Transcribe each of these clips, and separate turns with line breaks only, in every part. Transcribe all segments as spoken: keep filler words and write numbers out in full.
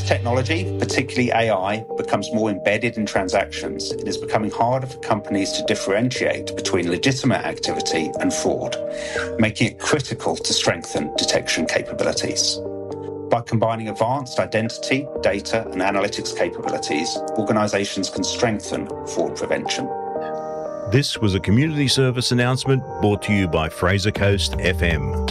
technology, particularly A I, becomes more embedded in transactions, it is becoming harder for companies to differentiate between legitimate activity and fraud, making it critical to strengthen detection capabilities. By combining advanced identity, data and analytics capabilities, organisations can strengthen fraud prevention.
This was a community service announcement brought to you by Fraser Coast F M.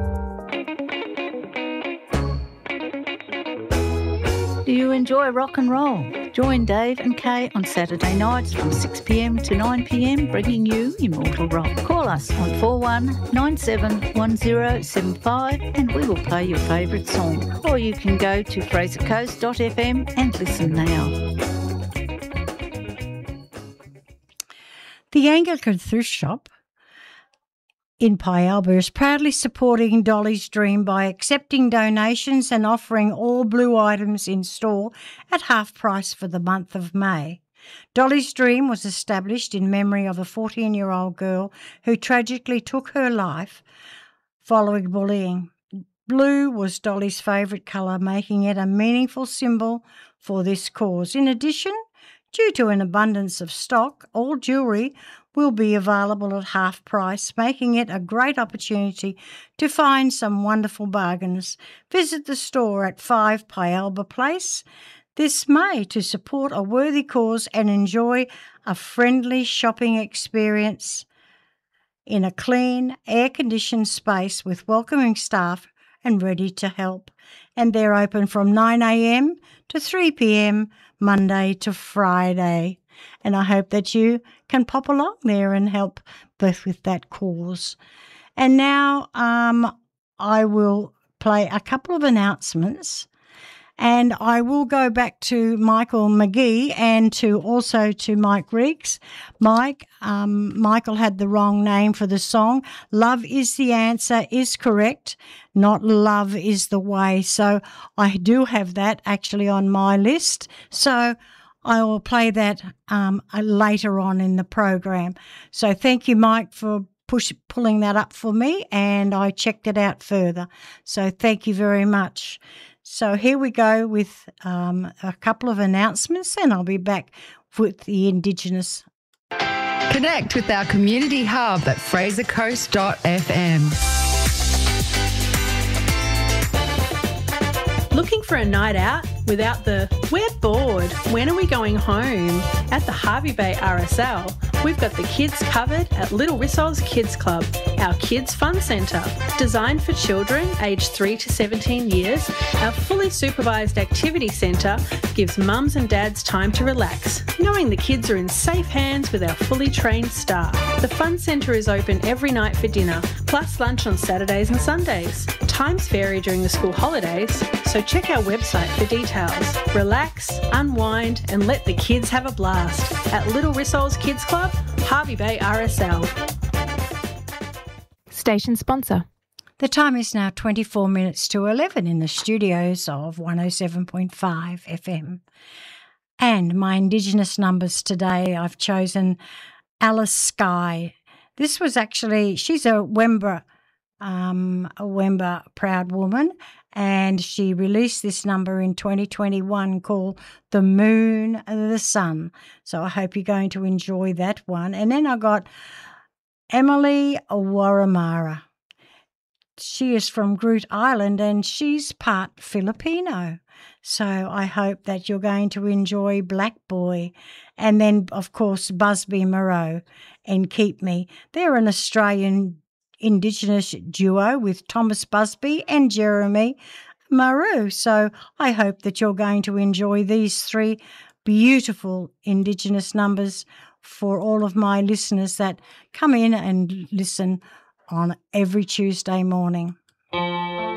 Do you enjoy rock and roll? Join Dave and Kay on Saturday nights from six p m to nine p m, bringing you immortal rock. Call us on four one nine seven one zero seven five and we will play your favourite song. Or you can go to fraser coast dot f m and listen now.
The Anglican Thrift Shop in Pialba is proudly supporting Dolly's Dream by accepting donations and offering all blue items in store at half price for the month of May. Dolly's Dream was established in memory of a fourteen-year-old girl who tragically took her life following bullying. Blue was Dolly's favourite colour, making it a meaningful symbol for this cause. In addition, due to an abundance of stock, all jewellery will be available at half price, making it a great opportunity to find some wonderful bargains. Visit the store at five Pialba Place this May to support a worthy cause and enjoy a friendly shopping experience in a clean, air-conditioned space with welcoming staff and ready to help. And they're open from nine a m to three p m Monday to Friday. And I hope that you can pop along there and help both with that cause. And now um, I will play a couple of announcements, and I will go back to Michael McGee and to also to Mike Reeks. Mike, um, Michael had the wrong name for the song. Love is the answer is correct, not love is the way. So I do have that actually on my list. So I will play that um, later on in the program. So thank you, Mike, for push, pulling that up for me, and I checked it out further. So thank you very much. So here we go with um, a couple of announcements, and I'll be back with the Indigenous.
Connect with our community hub at fraser coast dot f m.
Looking for a night out without the "we're bored, when are we going home" at the Hervey Bay R S L? We've got the kids covered at Little Rissoles Kids Club, our kids fun centre. Designed for children aged three to seventeen years, our fully supervised activity centre gives mums and dads time to relax, knowing the kids are in safe hands with our fully trained staff. The fun centre is open every night for dinner, plus lunch on Saturdays and Sundays. Times vary during the school holidays, so check our website for details. Relax, unwind and let the kids have a blast at Little Rissoles Kids Club, Hervey Bay R S L.
Station sponsor.
The time is now twenty-four minutes to eleven in the studios of one oh seven point five F M. And my Indigenous numbers today, I've chosen Alice Skye. This was actually, she's a Wemba, um, a Wemba proud woman, and she released this number in twenty twenty-one called The Moon and the Sun. So I hope you're going to enjoy that one. And then I got Emily Waramara. She is from Groote Island and she's part Filipino. So I hope that you're going to enjoy Black Boy. And then, of course, Busby Moreau and Keep Me. They're an Australian Indigenous duo with Thomas Busby and Jeremy Moreau. So I hope that you're going to enjoy these three beautiful Indigenous numbers for all of my listeners that come in and listen on every Tuesday morning.